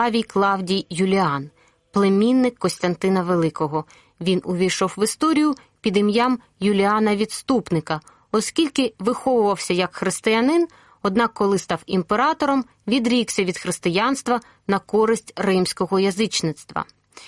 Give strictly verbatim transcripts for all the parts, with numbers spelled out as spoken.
Флавій Клавдій Юліан, племінник Костянтина Великого. Він увійшов в історію під ім'ям Юліана Відступника, оскільки виховувався як християнин, однак коли став імператором, відрікся від християнства на користь римського язичництва.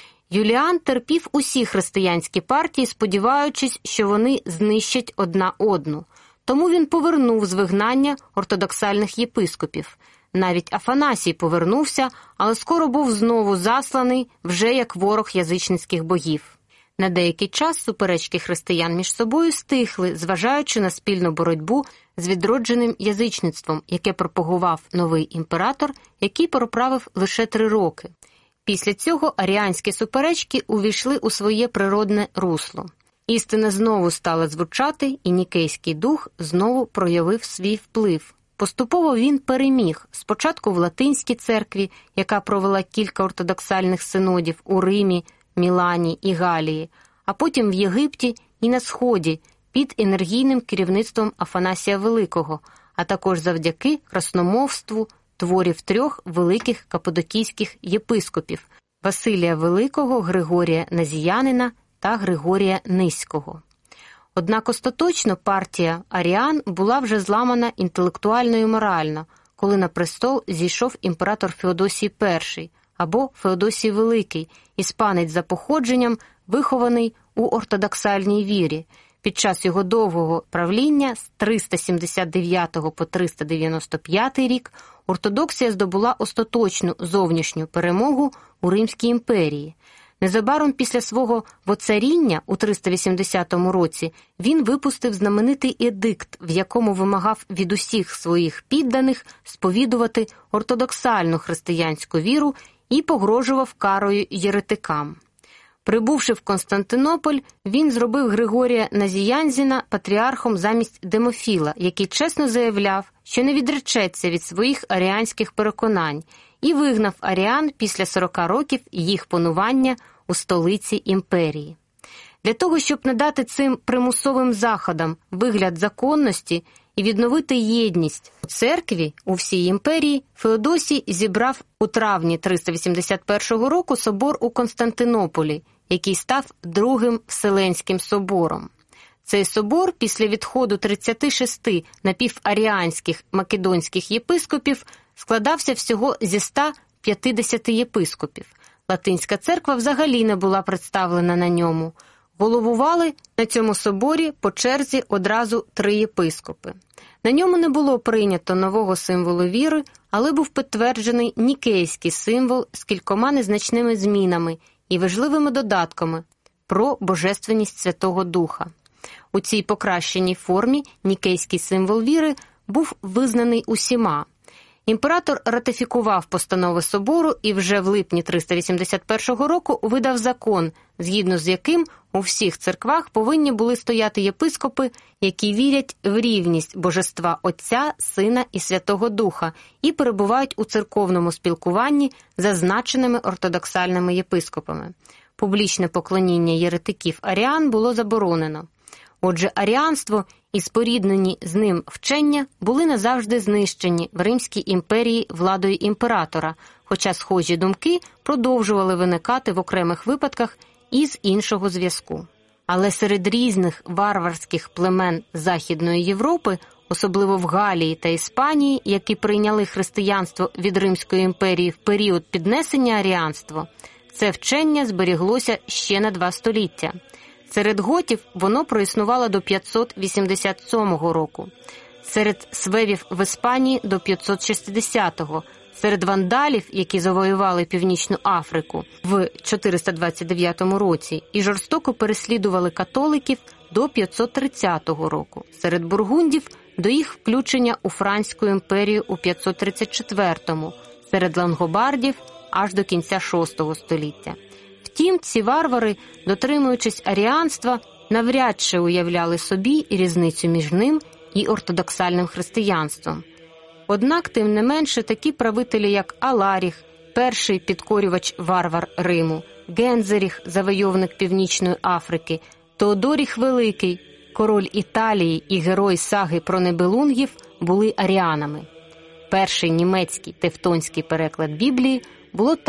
Юліан терпів усі християнські партії, сподіваючись, що вони знищать одна одну. Тому він повернув з вигнання ортодоксальних єпископів. Навіть Афанасій повернувся, але скоро був знову засланий вже як ворог язичницьких богів. На деякий час суперечки християн між собою стихли, зважаючи на спільну боротьбу з відродженим язичництвом, яке пропагував новий імператор, який проправив лише три роки. Після цього аріанські суперечки увійшли у своє природне русло. Істина знову стала звучати, і нікейський дух знову проявив свій вплив. Поступово він переміг, спочатку в Латинській церкві, яка провела кілька ортодоксальних синодів у Римі, Мілані і Галії, а потім в Єгипті і на Сході під енергійним керівництвом Афанасія Великого, а також завдяки красномовству творів трьох великих каппадокійських єпископів – Василія Великого, Григорія Назіянина та Григорія Низького. Однак остаточно партія аріан була вже зламана інтелектуально і морально, коли на престол зійшов імператор Феодосій І, або Феодосій Великий, іспанець за походженням, вихований у ортодоксальній вірі. Під час його довгого правління з триста сімдесят дев'ятого по триста дев'яносто п'ятий рік ортодоксія здобула остаточну зовнішню перемогу у Римській імперії. Незабаром після свого воцаріння у триста вісімдесятому році він випустив знаменитий едикт, в якому вимагав від усіх своїх підданих сповідувати ортодоксальну християнську віру і погрожував карою єретикам. Прибувши в Константинополь, він зробив Григорія Назіянзіна патріархом замість Демофіла, який чесно заявляв, що не відречеться від своїх аріанських переконань, і вигнав аріан після сорока років їх панування у столиці імперії. Для того, щоб надати цим примусовим заходам вигляд законності і відновити єдність у церкві у всій імперії, Феодосій зібрав у травні триста вісімдесят першого року собор у Константинополі, який став Другим Вселенським собором. Цей собор після відходу тридцяти шести напіваріанських македонських єпископів складався всього зі ста п'ятдесяти єпископів. Латинська церква взагалі не була представлена на ньому. Головували на цьому соборі по черзі одразу три єпископи. На ньому не було прийнято нового символу віри, але був підтверджений нікейський символ з кількома незначними змінами і важливими додатками про божественність Святого Духа. У цій покращеній формі нікейський символ віри був визнаний усіма. Імператор ратифікував постанови собору і вже в липні триста вісімдесят першого року видав закон, згідно з яким у всіх церквах повинні були стояти єпископи, які вірять в рівність божества Отця, Сина і Святого Духа і перебувають у церковному спілкуванні з зазначеними ортодоксальними єпископами. Публічне поклоніння єретиків аріан було заборонено. Отже, аріанство і споріднені з ним вчення були назавжди знищені в Римській імперії владою імператора, хоча схожі думки продовжували виникати в окремих випадках із іншого зв'язку. Але серед різних варварських племен Західної Європи, особливо в Галії та Іспанії, які прийняли християнство від Римської імперії в період піднесення аріанства, це вчення зберіглося ще на два століття. Серед готів воно проіснувало до п'ятсот вісімдесят сьомого року, серед свевів в Іспанії до п'ятсот шістдесятого, серед вандалів, які завоювали Північну Африку в чотириста двадцять дев'ятому році і жорстоко переслідували католиків до п'ятсот тридцятого року, серед бургундів до їх включення у Франську імперію у п'ятсот тридцять четвертому, серед лангобардів аж до кінця шостого століття. Втім, ці варвари, дотримуючись аріанства, навряд чи уявляли собі різницю між ним і ортодоксальним християнством. Однак, тим не менше, такі правителі, як Аларіх, перший підкорювач-варвар Риму, Гензеріх, завойовник Північної Африки, Теодоріх Великий, король Італії і герой саги про Нібелунгів, були аріанами. Перший німецький тевтонський переклад Біблії було